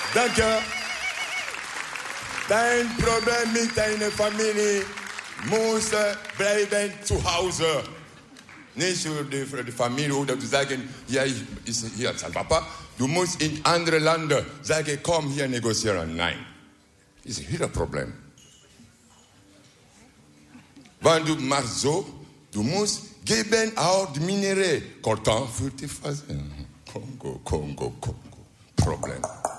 Danke. Dein Problem mit deiner Familie muss bleiben zu Hause. Nicht für die Familie oder zu sagen, ja, ich ist hier als Papa. Du musst in andere Länder sagen, komm hier negozieren. Nein. Das ist hier ein Problem. Wenn du machst so, du musst geben auch die Minerais. Coltan für die Phase. Kongo. Problem.